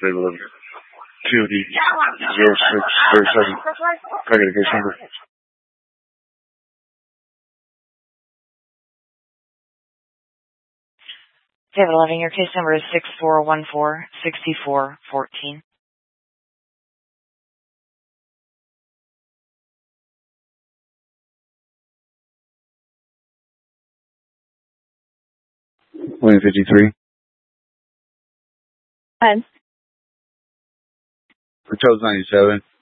Table 11. TOD 0637. Can I get a case number? Table 11, your case number is 6414-6414. Lane 53. Hi. Hotels 97.